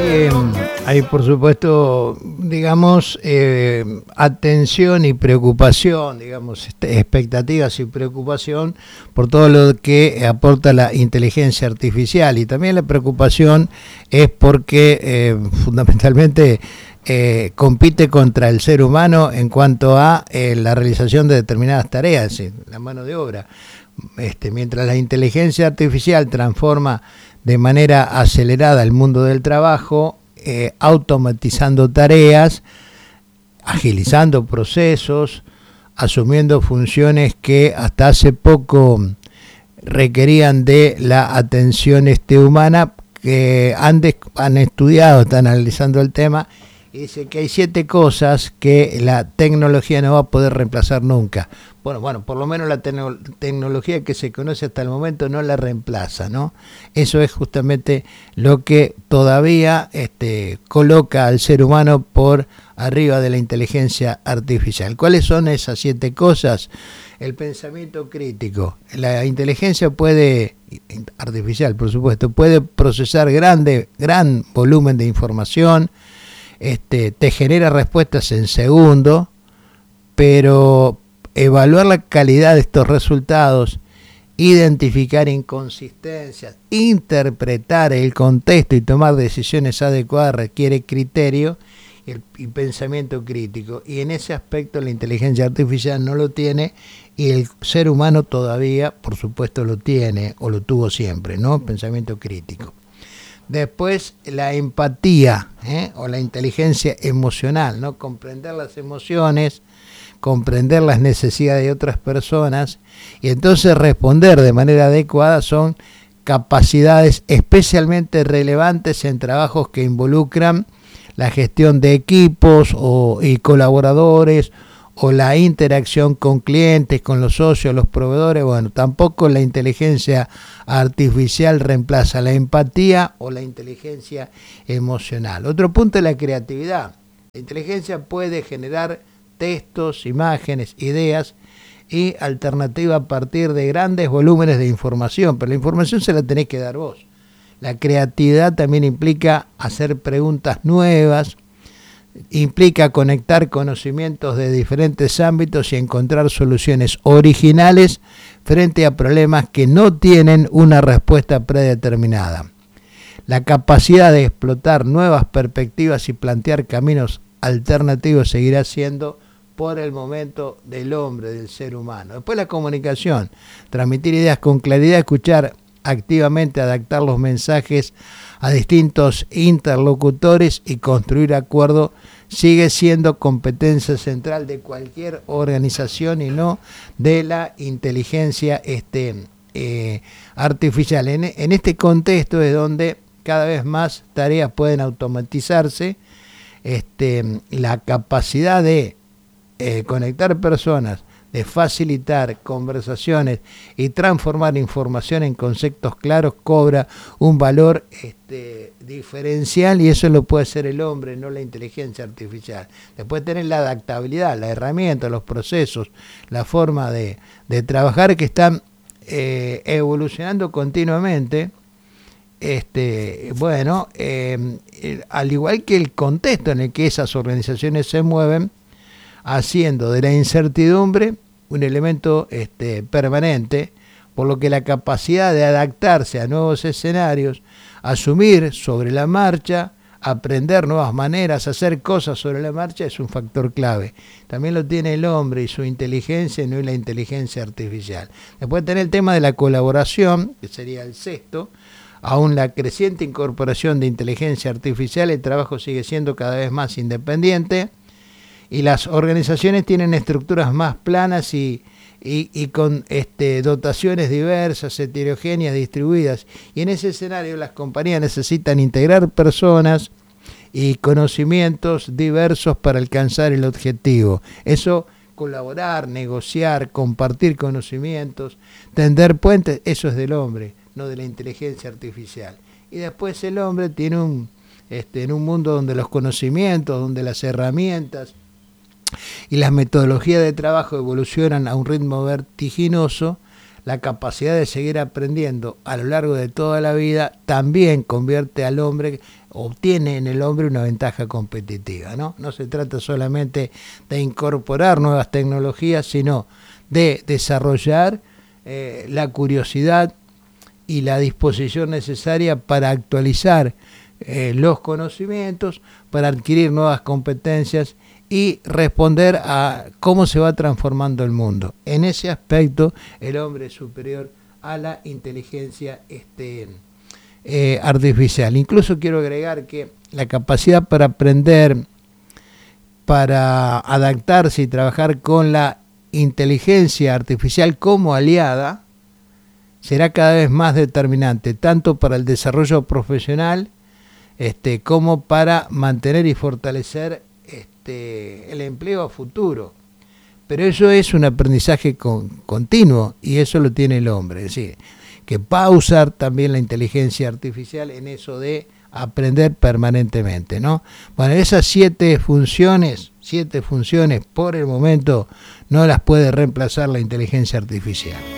Hay por supuesto, digamos, atención y preocupación, digamos, expectativas y preocupación por todo lo que aporta la inteligencia artificial, y también la preocupación es porque fundamentalmente compite contra el ser humano en cuanto a la realización de determinadas tareas, la mano de obra. Mientras la inteligencia artificial transforma de manera acelerada el mundo del trabajo, automatizando tareas, agilizando procesos, asumiendo funciones que hasta hace poco requerían de la atención humana, que han estudiado, están analizando el tema, y dice que hay 7 cosas que la tecnología no va a poder reemplazar nunca. Bueno, por lo menos la tecnología que se conoce hasta el momento no la reemplaza, ¿no? Eso es justamente lo que todavía coloca al ser humano por arriba de la inteligencia artificial. ¿Cuáles son esas 7 cosas? El pensamiento crítico. La inteligencia artificial, por supuesto, puede procesar gran volumen de información, te genera respuestas en segundo, pero evaluar la calidad de estos resultados, identificar inconsistencias, interpretar el contexto y tomar decisiones adecuadas requiere criterio y pensamiento crítico. Y en ese aspecto la inteligencia artificial no lo tiene, y el ser humano todavía, por supuesto, lo tiene o lo tuvo siempre, ¿no? Pensamiento crítico. Después, la empatía, o la inteligencia emocional, ¿no? Comprender las emociones, comprender las necesidades de otras personas y entonces responder de manera adecuada son capacidades especialmente relevantes en trabajos que involucran la gestión de equipos y colaboradores, o la interacción con clientes, con los socios, los proveedores. Bueno, tampoco la inteligencia artificial reemplaza la empatía o la inteligencia emocional. Otro punto es la creatividad. La inteligencia puede generar textos, imágenes, ideas y alternativas a partir de grandes volúmenes de información, pero la información se la tenés que dar vos. La creatividad también implica hacer preguntas nuevas, implica conectar conocimientos de diferentes ámbitos y encontrar soluciones originales frente a problemas que no tienen una respuesta predeterminada. La capacidad de explotar nuevas perspectivas y plantear caminos alternativos seguirá siendo por el momento del hombre, del ser humano. Después la comunicación, transmitir ideas con claridad, escuchar activamente, adaptar los mensajes a distintos interlocutores y construir acuerdos sigue siendo competencia central de cualquier organización y no de la inteligencia artificial. En este contexto es donde cada vez más tareas pueden automatizarse. La capacidad de conectar personas, de facilitar conversaciones y transformar información en conceptos claros cobra un valor diferencial, y eso lo puede hacer el hombre, no la inteligencia artificial. Después tener la adaptabilidad, la herramienta, los procesos, la forma de trabajar que están evolucionando continuamente. Al igual que el contexto en el que esas organizaciones se mueven, haciendo de la incertidumbre un elemento permanente, por lo que la capacidad de adaptarse a nuevos escenarios, asumir sobre la marcha, aprender nuevas maneras, hacer cosas sobre la marcha es un factor clave. También lo tiene el hombre y su inteligencia, y no la inteligencia artificial. Después tener el tema de la colaboración, que sería el sexto. Aún la creciente incorporación de inteligencia artificial, el trabajo sigue siendo cada vez más independiente y las organizaciones tienen estructuras más planas y con dotaciones diversas, heterogéneas, distribuidas. Y en ese escenario las compañías necesitan integrar personas y conocimientos diversos para alcanzar el objetivo. Eso, colaborar, negociar, compartir conocimientos, tender puentes, eso es del hombre, no de la inteligencia artificial. Y después el hombre tiene en un mundo donde los conocimientos, donde las herramientas y las metodologías de trabajo evolucionan a un ritmo vertiginoso, la capacidad de seguir aprendiendo a lo largo de toda la vida también convierte al hombre obtiene en el hombre una ventaja competitiva, ¿no? No se trata solamente de incorporar nuevas tecnologías, sino de desarrollar la curiosidad y la disposición necesaria para actualizar los conocimientos, para adquirir nuevas competencias y responder a cómo se va transformando el mundo. En ese aspecto, el hombre es superior a la inteligencia artificial. Incluso quiero agregar que la capacidad para aprender, para adaptarse y trabajar con la inteligencia artificial como aliada, será cada vez más determinante, tanto para el desarrollo profesional como para mantener y fortalecer el empleo a futuro. Pero eso es un aprendizaje continuo, y eso lo tiene el hombre, es decir, que va a usar también la inteligencia artificial en eso de aprender permanentemente, ¿no? Bueno, esas 7 funciones por el momento no las puede reemplazar la inteligencia artificial.